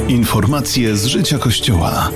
Informacje z życia Kościoła.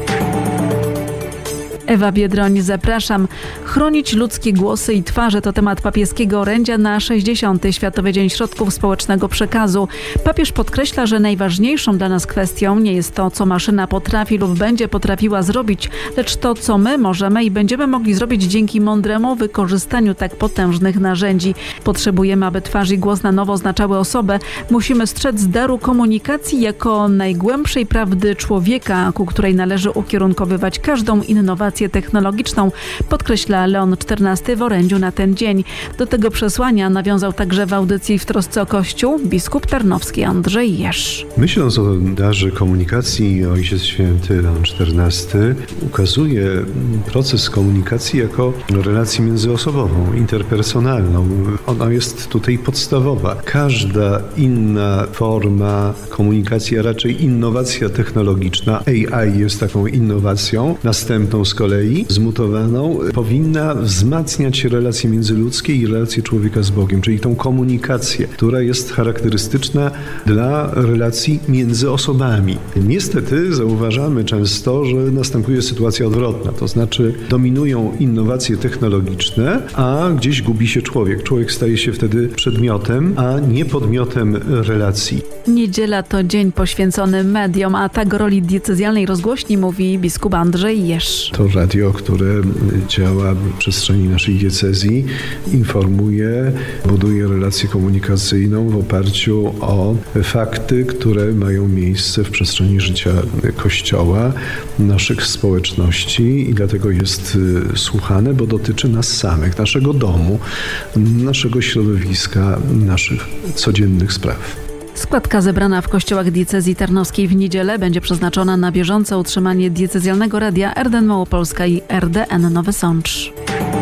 Ewa Biedroń, zapraszam. Chronić ludzkie głosy i twarze to temat papieskiego orędzia na 60. Światowy Dzień Środków Społecznego Przekazu. Papież podkreśla, że najważniejszą dla nas kwestią nie jest to, co maszyna potrafi lub będzie potrafiła zrobić, lecz to, co my możemy i będziemy mogli zrobić dzięki mądremu wykorzystaniu tak potężnych narzędzi. Potrzebujemy, aby twarz i głos na nowo oznaczały osobę. Musimy strzec daru komunikacji jako najgłębszej prawdy człowieka, ku której należy ukierunkowywać każdą innowację technologiczną, podkreśla Leon XIV w orędziu na ten dzień. Do tego przesłania nawiązał także w audycji w Trosce o Kościół biskup tarnowski Andrzej Jerz. Myśląc o darze komunikacji, Ojciec Święty Leon XIV ukazuje proces komunikacji jako relację międzyosobową, interpersonalną. Ona jest tutaj podstawowa. Każda inna forma komunikacji, a raczej innowacja technologiczna, AI jest taką innowacją, następną z kolei zmutowaną, powinna wzmacniać relacje międzyludzkie i relacje człowieka z Bogiem, czyli tą komunikację, która jest charakterystyczna dla relacji między osobami. Niestety zauważamy często, że następuje sytuacja odwrotna, to znaczy dominują innowacje technologiczne, a gdzieś gubi się człowiek. Człowiek staje się wtedy przedmiotem, a nie podmiotem relacji. Niedziela to dzień poświęcony mediom, a tak o roli diecezjalnej rozgłośni mówi biskup Andrzej Jerz. To radio, które działa w przestrzeni naszej diecezji, informuje, buduje relację komunikacyjną w oparciu o fakty, które mają miejsce w przestrzeni życia Kościoła, naszych społeczności i dlatego jest słuchane, bo dotyczy nas samych, naszego domu, naszego środowiska, naszych codziennych spraw. Składka zebrana w kościołach diecezji tarnowskiej w niedzielę będzie przeznaczona na bieżące utrzymanie diecezjalnego radia RDN Małopolska i RDN Nowy Sącz.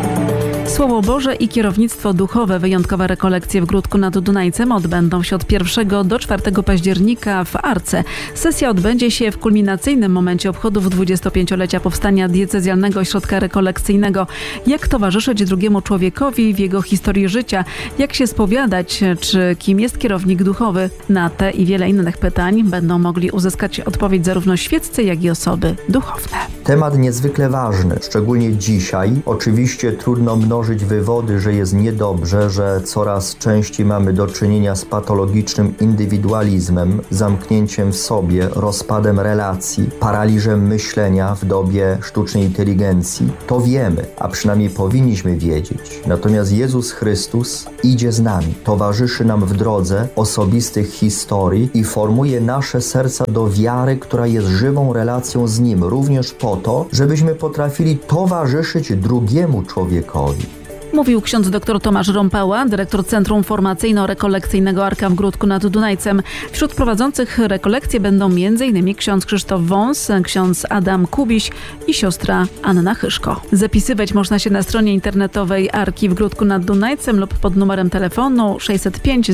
Słowo Boże i kierownictwo duchowe. Wyjątkowe rekolekcje w Gródku nad Dunajcem odbędą się od 1 do 4 października w Arce. Sesja odbędzie się w kulminacyjnym momencie obchodów 25-lecia powstania diecezjalnego ośrodka rekolekcyjnego. Jak towarzyszyć drugiemu człowiekowi w jego historii życia? Jak się spowiadać? Czy kim jest kierownik duchowy? Na te i wiele innych pytań będą mogli uzyskać odpowiedź zarówno świeccy, jak i osoby duchowne. Temat niezwykle ważny, szczególnie dzisiaj. Oczywiście trudno mnożyć wywody, że jest niedobrze, że coraz częściej mamy do czynienia z patologicznym indywidualizmem, zamknięciem w sobie, rozpadem relacji, paraliżem myślenia w dobie sztucznej inteligencji. To wiemy, a przynajmniej powinniśmy wiedzieć. Natomiast Jezus Chrystus idzie z nami, towarzyszy nam w drodze osobistych historii i formuje nasze serca do wiary, która jest żywą relacją z Nim, również po to, żebyśmy potrafili towarzyszyć drugiemu człowiekowi. Mówił ksiądz dr Tomasz Rąpała, dyrektor Centrum Formacyjno-Rekolekcyjnego Arka w Gródku nad Dunajcem. Wśród prowadzących rekolekcje będą m.in. ksiądz Krzysztof Wąs, ksiądz Adam Kubiś i siostra Anna Chyszko. Zapisywać można się na stronie internetowej Arki w Gródku nad Dunajcem lub pod numerem telefonu 605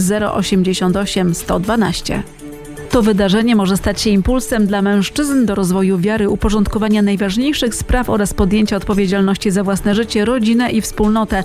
088 112. To wydarzenie może stać się impulsem dla mężczyzn do rozwoju wiary, uporządkowania najważniejszych spraw oraz podjęcia odpowiedzialności za własne życie, rodzinę i wspólnotę.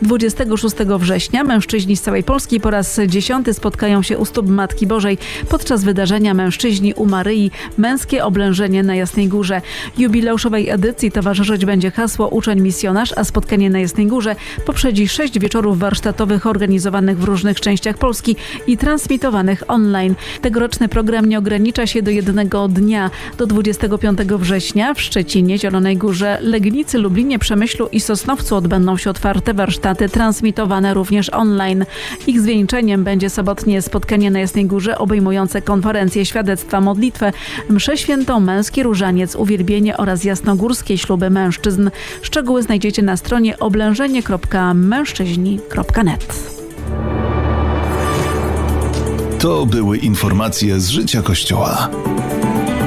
26 września mężczyźni z całej Polski po raz 10 spotkają się u stóp Matki Bożej podczas wydarzenia Mężczyźni u Maryi – Męskie oblężenie na Jasnej Górze. Jubileuszowej edycji towarzyszyć będzie hasło Uczeń Misjonarz, a spotkanie na Jasnej Górze poprzedzi 6 wieczorów warsztatowych organizowanych w różnych częściach Polski i transmitowanych online. Tegoroczny program nie ogranicza się do jednego dnia. Do 25 września w Szczecinie, Zielonej Górze, Legnicy, Lublinie, Przemyślu i Sosnowcu odbędą się otwarte warsztaty transmitowane również online. Ich zwieńczeniem będzie sobotnie spotkanie na Jasnej Górze obejmujące konferencje, świadectwa, modlitwę, mszę świętą, męski różaniec, uwielbienie oraz jasnogórskie śluby mężczyzn. Szczegóły znajdziecie na stronie oblężenie.mężczyźni.net. To były informacje z życia Kościoła.